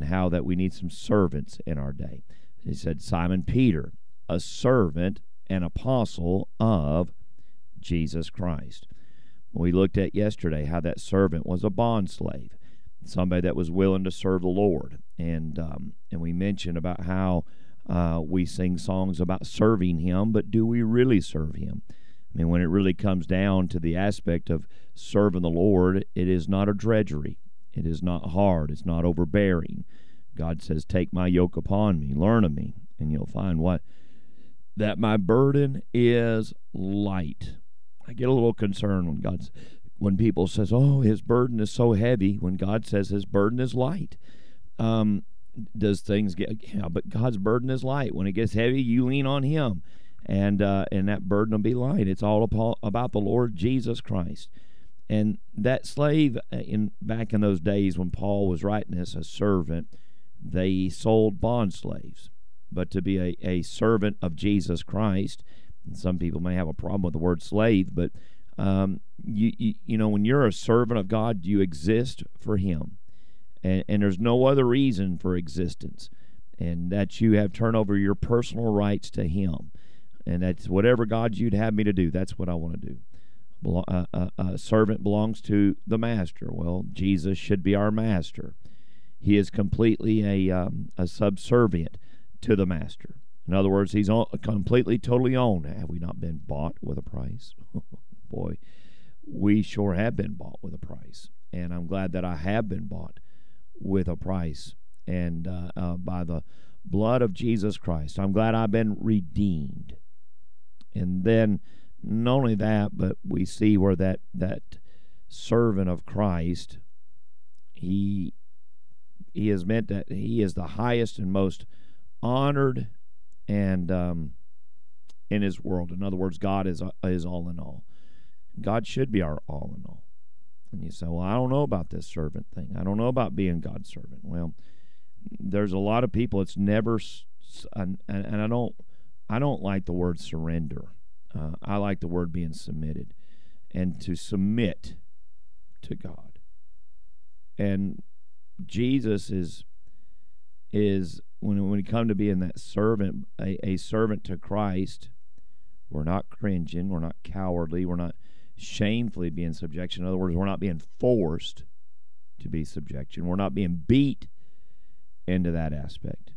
how that we need some servants in our day. He said, Simon Peter, a servant and apostle of Jesus Christ. We looked at yesterday how that servant was a bondslave, somebody that was willing to serve the Lord. And we mentioned about how we sing songs about serving Him, but do we really serve Him? I mean, when it really comes down to the aspect of serving the Lord, it is not a drudgery. It is not hard. It's not overbearing. God says, take my yoke upon me, learn of me, and you'll find what? That my burden is light. I get a little concerned when people says, oh, his burden is so heavy, when God says his burden is light. Does things get, but God's burden is light. When it gets heavy, you lean on Him, and that burden will be light. It's all about the Lord Jesus Christ. And that slave, back in those days when Paul was writing this, a servant, they sold bond slaves. But to be a servant of Jesus Christ, and some people may have a problem with the word slave, but you know, when you're a servant of God, you exist for Him. And there's no other reason for existence, and that you have turned over your personal rights to Him, and that's whatever God you'd have me to do, that's what I want to do. A servant belongs to the master. Well, Jesus should be our master. He is completely a subservient to the master. In other words, He's completely, totally owned. Have we not been bought with a price? Boy, we sure have been bought with a price, and I'm glad that I have been bought with a price, and by the blood of Jesus Christ. I'm glad I've been redeemed. And then not only that, but we see where that servant of Christ, he is meant that he is the highest and most honored and in His world. In other words, God is all in all. God should be our all in all. And you say, well, I don't know about this servant thing. I don't know about being God's servant. Well, there's a lot of people. It's never, and I don't like the word surrender. I like the word being submitted, and to submit to God. And Jesus is when we come to being that servant, a servant to Christ, we're not cringing, we're not cowardly, we're not shamefully being subjection. In other words, we're not being forced to be subjection. We're not being beat into that aspect.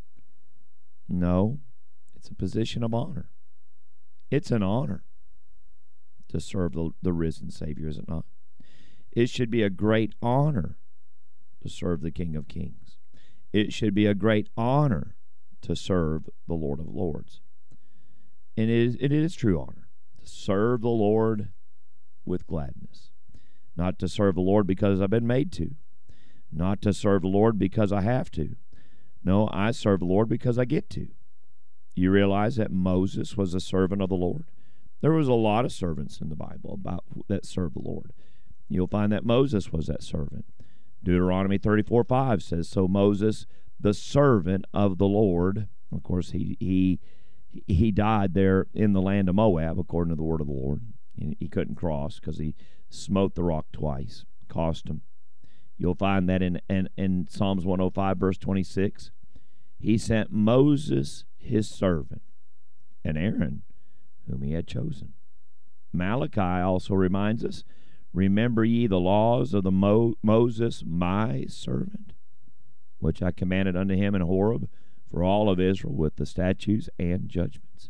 No, it's a position of honor. It's an honor to serve the risen Savior, is it not? It should be a great honor to serve the King of Kings. It should be a great honor to serve the Lord of Lords. And it is true honor to serve the Lord with gladness. Not to serve the Lord because I've been made to. Not to serve the Lord because I have to. No, I serve the Lord because I get to. You realize that Moses was a servant of the Lord? There was a lot of servants in the Bible that served the Lord. You'll find that Moses was that servant. Deuteronomy 34:5 says, so Moses, the servant of the Lord, of course, he died there in the land of Moab, according to the word of the Lord. He couldn't cross because he smote the rock twice. Cost him. You'll find that in Psalms 105, verse 26. He sent Moses, his servant, and Aaron, whom he had chosen. Malachi also reminds us, remember ye the laws of the Moses, my servant, which I commanded unto him in Horeb for all of Israel with the statutes and judgments.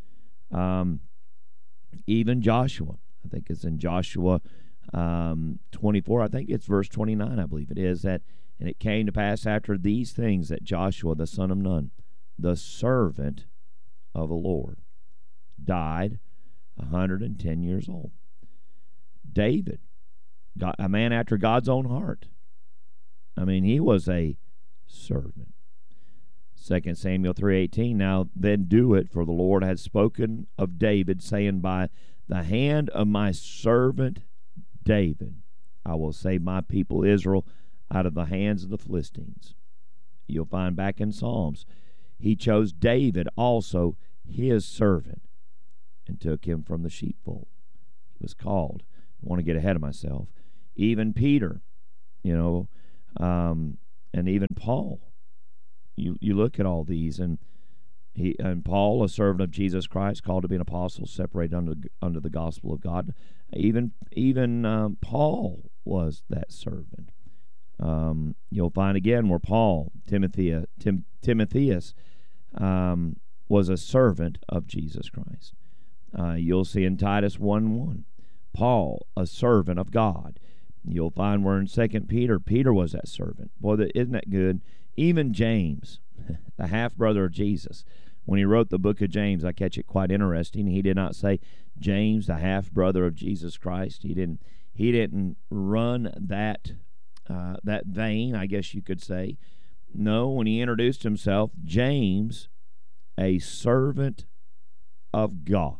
Even Joshua, I think it's in Joshua 24, I think it's verse 29, I believe it is, that, and it came to pass after these things that Joshua the son of Nun, the servant of the Lord, died 110 years old. David, a man after God's own heart. I mean, he was a servant. 2 Samuel 3:18, now then do it, for the Lord had spoken of David, saying, by the hand of my servant David, I will save my people Israel out of the hands of the Philistines. You'll find back in Psalms, he chose David also, his servant, and took him from the sheepfold. He was called. I want to get ahead of myself. Even Peter, and even Paul. You look at all these, and Paul, a servant of Jesus Christ, called to be an apostle, separated under the gospel of God. Even Paul was that servant. You'll find again where Paul, Timotheus, was a servant of Jesus Christ. You'll see in Titus 1:1, Paul, a servant of God. You'll find where in 2 Peter was that servant. Boy, isn't that good? Even James, the half-brother of Jesus, when he wrote the book of James, I catch it quite interesting. He did not say James, the half-brother of Jesus Christ. He didn't run that vein, I guess you could say. No, when he introduced himself, James, a servant of God.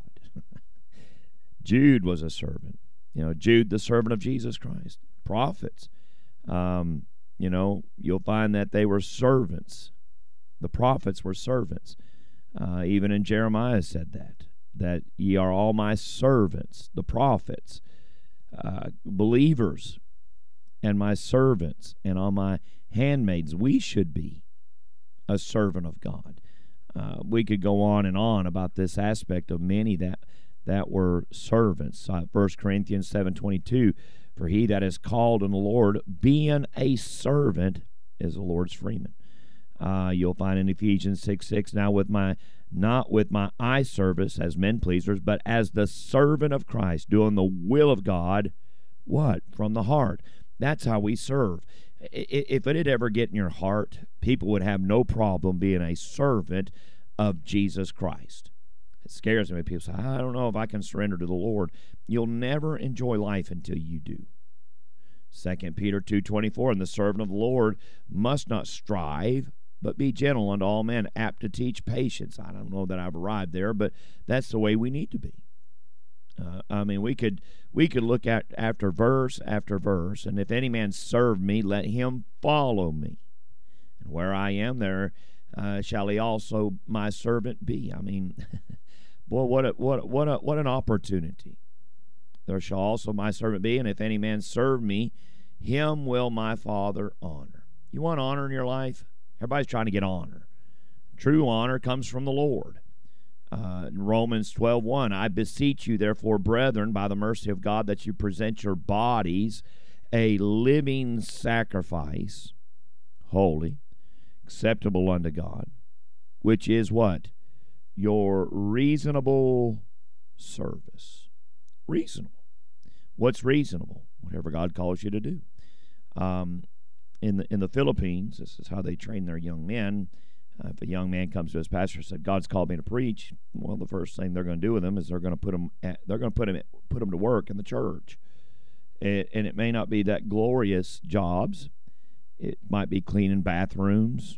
Jude was a servant. Jude, the servant of Jesus Christ. Prophets. You'll find that they were servants. The prophets were servants. Even in Jeremiah said that ye are all my servants, the prophets, believers, and my servants, and all my handmaids. We should be a servant of God. We could go on and on about this aspect of many that were servants. 1 Corinthians 7:22, for he that is called in the Lord, being a servant, is the Lord's freeman. You'll find in Ephesians 6:6, not with my eye service as men pleasers, but as the servant of Christ, doing the will of God, what? From the heart. That's how we serve. If it had ever get in your heart, people would have no problem being a servant of Jesus Christ. It scares me. People say, I don't know if I can surrender to the Lord. You'll never enjoy life until you do. 2 Peter 2:24, and the servant of the Lord must not strive, but be gentle unto all men, apt to teach patience. I don't know that I've arrived there, but that's the way we need to be. We could look at after verse, and if any man serve me, let him follow me. And where I am, there shall he also my servant be. Boy, what an opportunity. There shall also my servant be, and if any man serve me, him will my Father honor. You want honor in your life? Everybody's trying to get honor. True honor comes from the Lord. In Romans 12:1, I beseech you, therefore, brethren, by the mercy of God, that you present your bodies a living sacrifice, holy, acceptable unto God, which is what? Your reasonable service. Reasonable. What's reasonable? Whatever God calls you to do. In the Philippines, this is how they train their young men. If a young man comes to his pastor and said, God's called me to preach, well, the first thing they're going to do with him is they're going to put him to work in the church. And it may not be that glorious jobs. It might be cleaning bathrooms,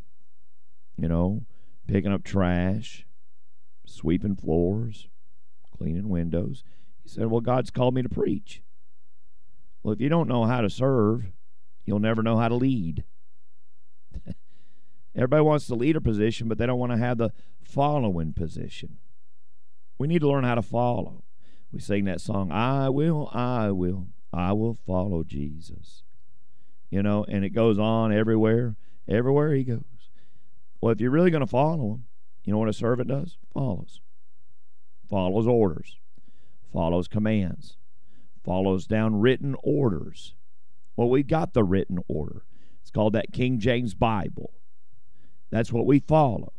picking up trash, sweeping floors, cleaning windows. He said, well, God's called me to preach. Well, if you don't know how to serve, you'll never know how to lead. Everybody wants the leader position, but they don't want to have the following position. We need to learn how to follow. We sing that song, I will follow Jesus. And it goes on everywhere he goes. Well, if you're really going to follow him, you know what a servant does? Follows orders, follows commands, follows down written orders. Well, we've got the written order. It's called that King James Bible. That's what we follow.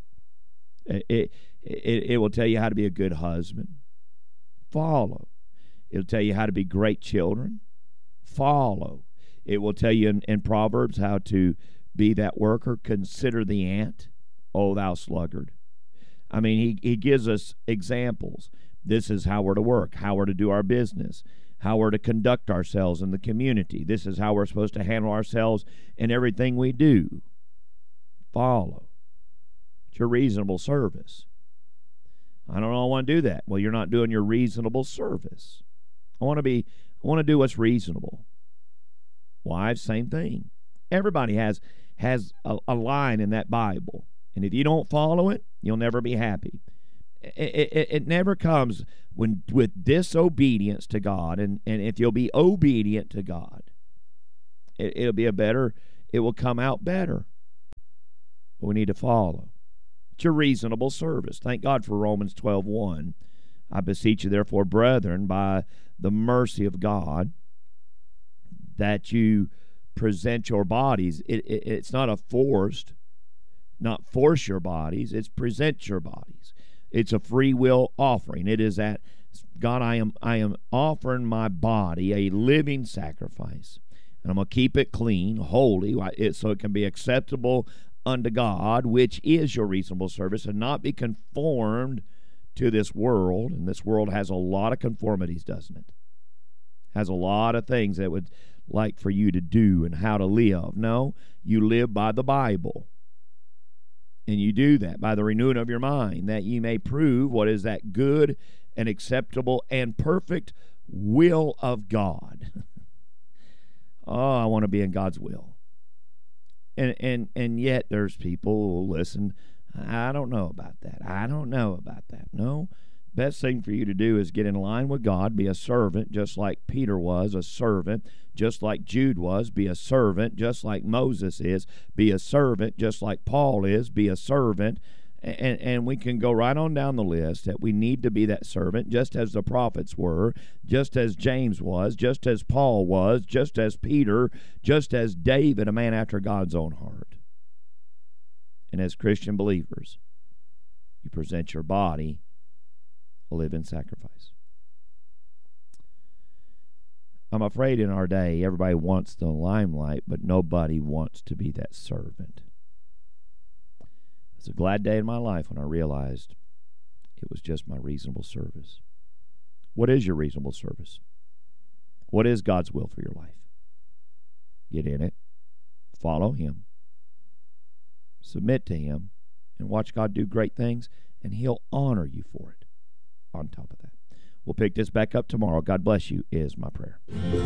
It will tell you how to be a good husband. Follow. It'll tell you how to be great children. Follow. It will tell you in Proverbs how to be that worker. Consider the ant, O thou sluggard. He gives us examples. This is how we're to work, how we're to do our business, how we're to conduct ourselves in the community. This is how we're supposed to handle ourselves in everything we do. Follow. It's your reasonable service. I don't want to do that. Well, you're not doing your reasonable service. I want to do what's reasonable. Wives, same thing. Everybody has a line in that Bible. And if you don't follow it, you'll never be happy. It never comes with disobedience to God. And if you'll be obedient to God, it'll be a better it will come out better. But we need to follow. It's your reasonable service. Thank God for Romans 12:1. I beseech you, therefore, brethren, by the mercy of God, that you present your bodies. It's not not force your bodies. It's present your bodies. It's a free will offering. It is that, God, I am offering my body a living sacrifice, and I'm going to keep it clean, holy, so it can be acceptable unto God, which is your reasonable service, and not be conformed to this world. And this world has a lot of conformities, doesn't it? Has a lot of things that would like for you to do and how to live. No, you live by the Bible. And you do that by the renewing of your mind, that ye may prove what is that good and acceptable and perfect will of God. Oh, I want to be in God's will. And yet there's people who listen, I don't know about that. I don't know about that. No, best thing for you to do is get in line with God, be a servant, just like Peter was a servant, just like Jude was, be a servant, just like Moses is, be a servant, just like Paul is, be a servant. And we can go right on down the list that we need to be that servant, just as the prophets were, just as James was, just as Paul was, just as Peter, just as David, a man after God's own heart. And as Christian believers, you present your body a living sacrifice. I'm afraid in our day, everybody wants the limelight, but nobody wants to be that servant. It's a glad day in my life when I realized it was just my reasonable service. What is your reasonable service? What is God's will for your life? Get in it, follow Him, submit to Him, and watch God do great things, and He'll honor you for it on top of that. We'll pick this back up tomorrow. God bless you is my prayer.